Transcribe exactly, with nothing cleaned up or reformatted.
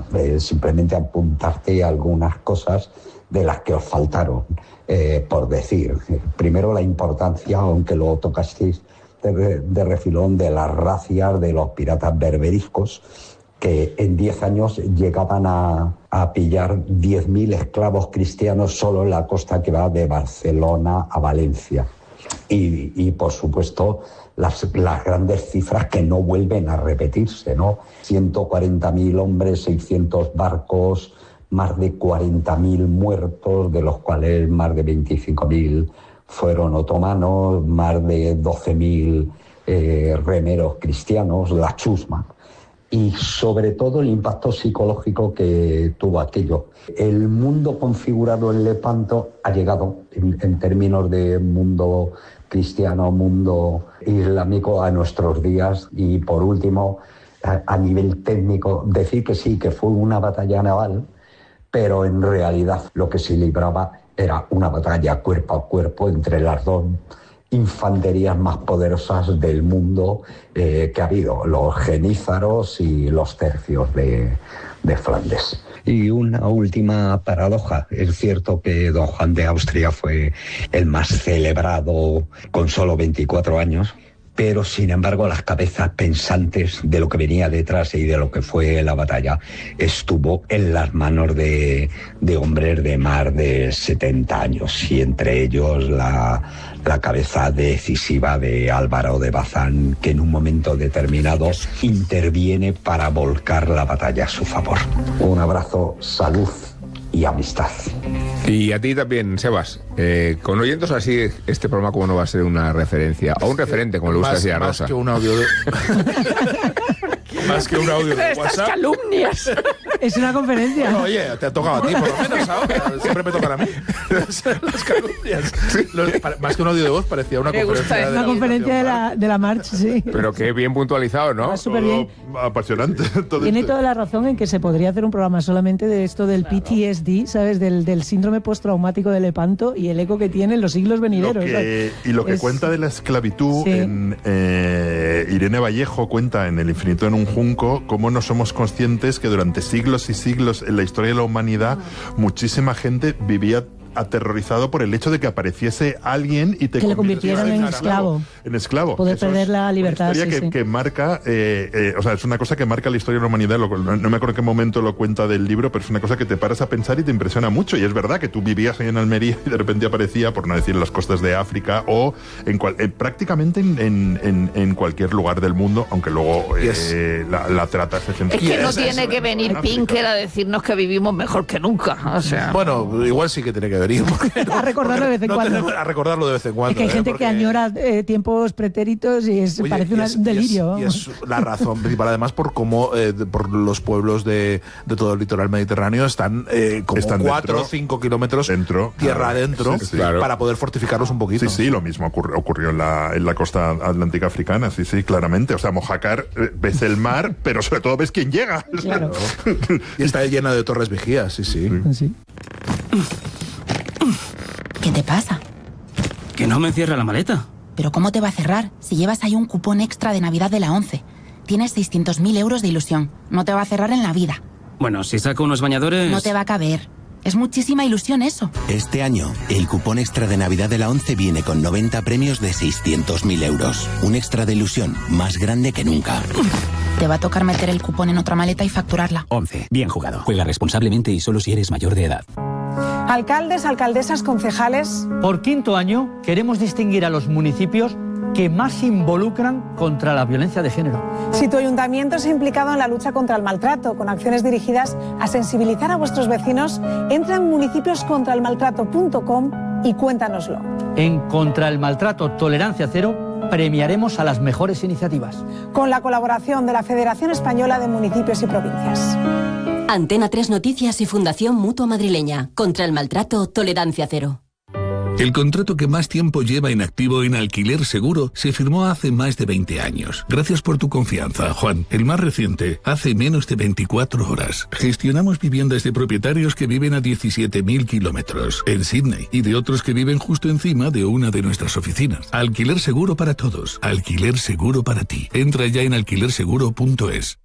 nada, eh, simplemente apuntarte algunas cosas de las que os faltaron eh, por decir. Primero, la importancia, aunque lo tocasteis de, de refilón, de las racias de los piratas berberiscos, que en diez años llegaban a, a pillar diez mil esclavos cristianos solo en la costa que va de Barcelona a Valencia. Y, y por supuesto, las, las grandes cifras que no vuelven a repetirse, ¿no? ciento cuarenta mil hombres, seiscientos barcos, más de cuarenta mil muertos, de los cuales más de veinticinco mil fueron otomanos, más de doce mil eh, remeros cristianos, la chusma. Y sobre todo el impacto psicológico que tuvo aquello. El mundo configurado en Lepanto ha llegado, en, en términos de mundo cristiano, mundo islámico, a nuestros días. Y por último, a, a nivel técnico, decir que sí, que fue una batalla naval, pero en realidad lo que se libraba era una batalla cuerpo a cuerpo entre las dos infanterías más poderosas del mundo eh, que ha habido, los genízaros y los tercios de, de Flandes. Y una última paradoja. Es cierto que don Juan de Austria fue el más celebrado con solo veinticuatro años, pero sin embargo las cabezas pensantes de lo que venía detrás y de lo que fue la batalla estuvo en las manos de, de hombres de más de setenta años, y entre ellos la, la cabeza decisiva de Álvaro de Bazán, que en un momento determinado interviene para volcar la batalla a su favor. Un abrazo, salud y amistad. Y a ti también, Sebas. Eh, con oyentes así, este programa como no va a ser una referencia, o un referente, como le gusta decir a Rosa. Más que un audio de... más que un audio de WhatsApp. Estas calumnias. Es una conferencia. Bueno, oye, te ha tocado a ti, por lo menos ahora. Siempre me tocan a mí. Las calumnias. Sí. Los, más que un audio de voz, parecía una me conferencia. Gusta, de una la conferencia de la, de la March, sí. Pero qué bien puntualizado, ¿no? Súper bien. Oh, apasionante. Todo Tiene esto. toda la razón en que se podría hacer un programa solamente de esto del claro. P T S D, ¿sabes? Del, del síndrome postraumático de Lepanto y el eco que tiene en los siglos venideros. Lo que, y lo que es... cuenta de la esclavitud, sí. en, eh, Irene Vallejo cuenta en El infinito en un junco cómo no somos conscientes que durante siglos y siglos en la historia de la humanidad muchísima gente vivía aterrorizado por el hecho de que apareciese alguien y te que le convirtieran en esclavo. En esclavo. Poder Eso perder es la libertad. Una historia sí, que, sí. que marca, eh, eh, o sea, es una cosa que marca la historia de la humanidad. Lo, no, no me acuerdo en qué momento lo cuenta del libro, pero es una cosa que te paras a pensar y te impresiona mucho. Y es verdad que tú vivías ahí en Almería y de repente aparecía, por no decir en las costas de África o en, cual, en prácticamente en, en, en cualquier lugar del mundo, aunque luego eh, yes. la, la trata es Es que no tiene que venir Pinker a decirnos que vivimos mejor que nunca. O sea. Bueno, igual sí que tiene que venir. A recordarlo de vez en no cuando. Tenemos, a recordarlo de vez en cuando. Es que hay ¿eh? gente Porque... que añora eh, tiempos pretéritos y es, Oye, parece y es, un delirio. Y es, y es la razón principal, además, por cómo eh, por los pueblos de, de todo el litoral mediterráneo están eh, como están cuatro o cinco kilómetros dentro, tierra claro, adentro sí, sí. Claro. para poder fortificarlos un poquito. Sí, sí, lo mismo ocurrió, ocurrió en, la, en la costa atlántica africana, sí, sí, claramente. O sea, Mojácar eh, ves el mar, pero sobre todo ves quién llega. Claro. Y está llena de torres vigías, sí, sí. sí. sí. ¿Qué te pasa? Que no me cierra la maleta. ¿Pero cómo te va a cerrar si llevas ahí un cupón extra de Navidad de la ONCE? Tienes seiscientos mil euros de ilusión. No te va a cerrar en la vida. Bueno, si saco unos bañadores... No te va a caber. Es muchísima ilusión eso. Este año, el cupón extra de Navidad de la ONCE viene con noventa premios de seiscientos mil euros. Un extra de ilusión más grande que nunca. Te va a tocar meter el cupón en otra maleta y facturarla. ONCE. Bien jugado. Juega responsablemente y solo si eres mayor de edad. Alcaldes, alcaldesas, concejales... Por quinto año queremos distinguir a los municipios que más se involucran contra la violencia de género. Si tu ayuntamiento se ha implicado en la lucha contra el maltrato, con acciones dirigidas a sensibilizar a vuestros vecinos, entra en municipios contra el maltrato punto com y cuéntanoslo. En Contra el Maltrato Tolerancia Cero premiaremos a las mejores iniciativas. Con la colaboración de la Federación Española de Municipios y Provincias. Antena tres Noticias y Fundación Mutua Madrileña. Contra el maltrato, tolerancia cero. El contrato que más tiempo lleva inactivo en Alquiler Seguro se firmó hace más de veinte años. Gracias por tu confianza, Juan. El más reciente, hace menos de veinticuatro horas. Gestionamos viviendas de propietarios que viven a diecisiete mil kilómetros en Sydney y de otros que viven justo encima de una de nuestras oficinas. Alquiler Seguro para todos. Alquiler Seguro para ti. Entra ya en alquiler seguro punto es.